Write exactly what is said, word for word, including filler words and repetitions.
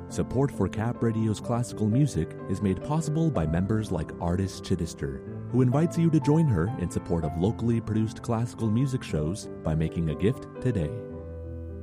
Support for Cap Radio's classical music is made possible by members like Artis Chittister, who invites you to join her in support of locally produced classical music shows by making a gift today.